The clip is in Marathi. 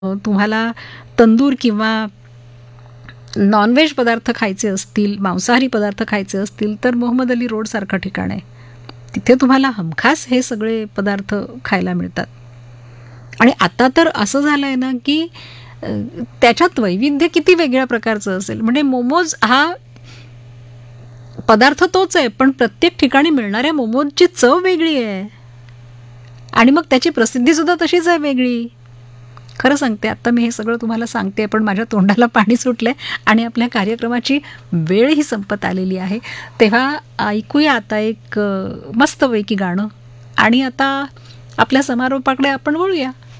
तुम्हाला तंदूर किंवा नॉनव्हेज पदार्थ खायचे असतील, मांसाहारी पदार्थ खायचे असतील, तर मोहम्मद अली रोडसारखं ठिकाण आहे. तिथे तुम्हाला हमखास हे सगळे पदार्थ खायला मिळतात. आणि आता तर असं झालं आहे ना, की त्याच्यात वैविध्य किती वेगळ्या प्रकारचं असेल. म्हणजे मोमोज हा पदार्थ तोच आहे, पण प्रत्येक ठिकाणी मिळणाऱ्या मोमोजची चव वेगळी आहे. आणि मग त्याची प्रसिद्धीसुद्धा तशीच आहे वेगळी. खरं सांगते, आत्ता मी हे सगळं तुम्हाला सांगते, पण माझ्या तोंडाला पाणी सुटलंय आणि आपल्या कार्यक्रमाची वेळही संपत आलेली आहे. तेव्हा ऐकूया आता एक मस्तपैकी गाणं आणि आता आपल्या समारोपाकडे आपण वळूया.